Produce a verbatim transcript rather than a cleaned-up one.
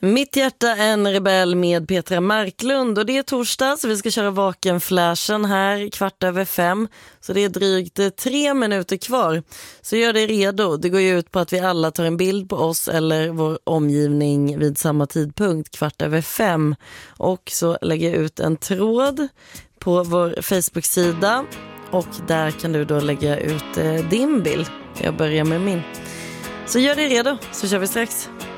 Mitt hjärta en rebell med Petra Marklund, och det är torsdag så vi ska köra vakenflashen här kvart över fem, så det är drygt tre minuter kvar. Så gör det redo, det går ju ut på att vi alla tar en bild på oss eller vår omgivning vid samma tidpunkt kvart över fem, och så lägger jag ut en tråd på vår Facebook-sida och där kan du då lägga ut eh, din bild. Jag börjar med min. Så gör det redo så kör vi strax.